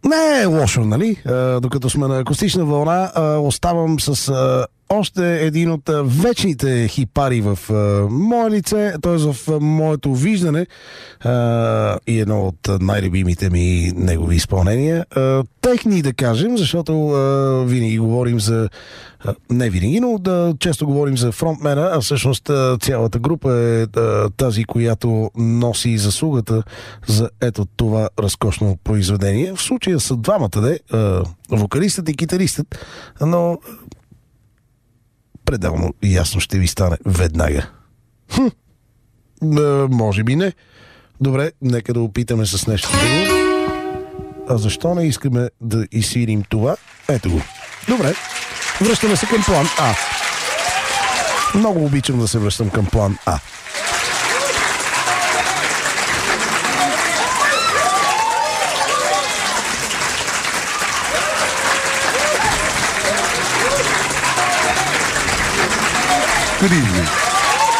Не е лошо, нали? Докато сме на акустична вълна, оставам с още един от вечните хипари в мое лице, т.е. в моето виждане и едно от най-любимите ми негови изпълнения. Техни, да кажем, защото винаги говорим за... Не винаги, но често говорим за фронтмена, а всъщност цялата група е тази, която носи заслугата за ето това разкошно произведение. В случая са двамата, вокалистът и китаристът, но пределно ясно ще ви стане веднага. Може би не. Добре, нека да опитаме с нещо друго. А защо не искаме да изсвирим това? Ето го. Добре. Връщаме се към план А. Много обичам да се връщам към план А. Good evening.